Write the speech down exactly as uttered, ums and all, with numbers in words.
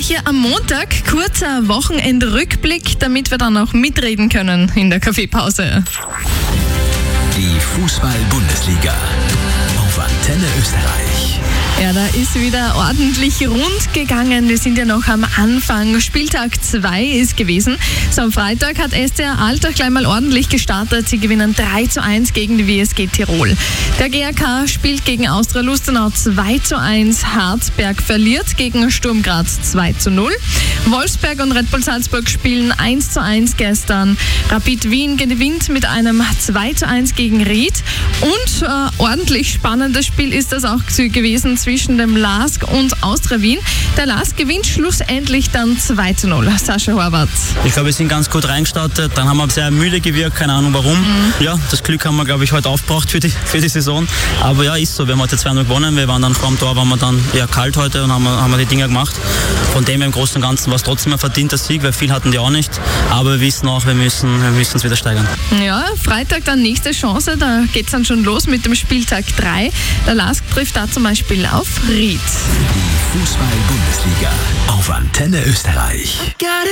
hier am Montag kurzer Wochenendrückblick, damit wir dann auch mitreden können in der Kaffeepause. Die Fußball-Bundesliga auf Antenne Österreich. Ja, da ist wieder ordentlich rund gegangen. Wir sind ja noch am Anfang. Spieltag zwei ist gewesen. So, am Freitag hat S C R Altach gleich mal ordentlich gestartet. Sie gewinnen drei zu eins gegen die W S G Tirol. Der G A K spielt gegen Austria Lustenau zwei zu eins. Harzberg verliert gegen Sturm Graz zwei zu null. Wolfsberg und Red Bull Salzburg spielen eins zu eins gestern. Rapid Wien gewinnt mit einem zwei zu eins gegen Ried. Und äh, ordentlich spannendes Spiel ist das auch gewesen zwischen dem LASK und Austria Wien. Der LASK gewinnt schlussendlich dann zwei zu null. Sascha Horvath. Ich glaube, wir sind ganz gut reingestartet. Dann haben wir sehr müde gewirkt, keine Ahnung warum. Mhm. Ja, das Glück haben wir, glaube ich, heute aufgebraucht für die, für die Saison. Aber ja, ist so. Wir haben heute zwei null gewonnen. Wir waren dann vor dem Tor, waren wir dann eher kalt heute und haben, haben wir die Dinger gemacht. Von dem her im Großen und Ganzen war es trotzdem ein verdienter Sieg, weil viel hatten die auch nicht. Aber wir wissen auch, wir müssen, wir müssen uns wieder steigern. Ja, Freitag dann nächste Chance. Da geht es dann schon los mit dem Spieltag drei. Der LASK trifft da zum Beispiel auf Ried. Die Fußball-Bundesliga auf Antenne Österreich.